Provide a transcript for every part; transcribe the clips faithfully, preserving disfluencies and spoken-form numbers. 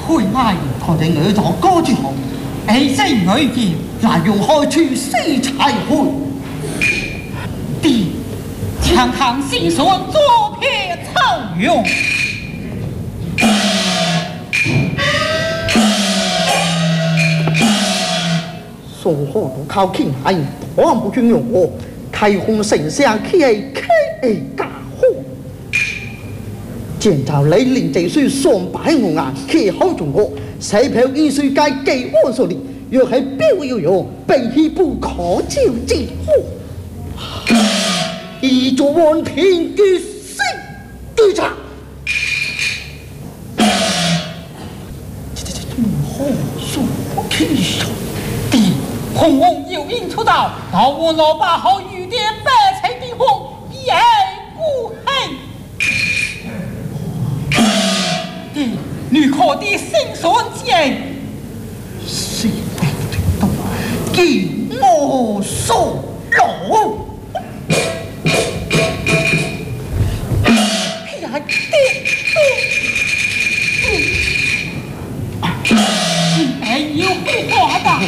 回来他的儿子高之后，一生而言，那又何去死才回？弟，强扛心酸，左撇草原。 说好都靠近来，我不军用我，开封城下起来开的大火。见着雷凌这水双百我啊，气好中我，谁票一水该给我手里，若还表有用，本ही不可救之祸。一座万平的死队长。这这这这火速气手。 红红有因出道，到我老爸好雨点百彩的红，一爱不恨。弟，女可的心酸间，谁不听懂？给我收肉。哎呀，弟，你没有不话的。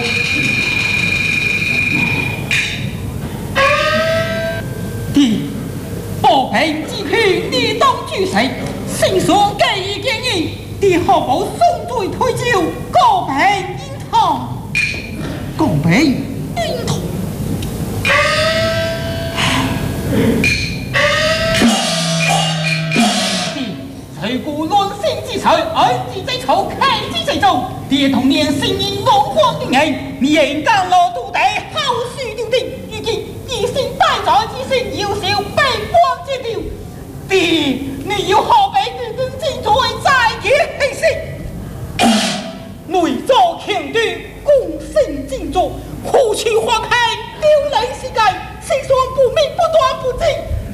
弟，宝贝几去你当主谁？心酸给予建议，弟何否送罪退休，告别阴堂？ 告别阴堂。 谁故论心之仇，爱之在仇，开之在中。爹童年心因龙光的爱，你应干落都得好书丢的。如今一心败在之心，要小被光之掉。爹，你要何必日本正在在野气息？内作强端，共性静坐，苦处花开，丢人世界，心酸不明不断不知。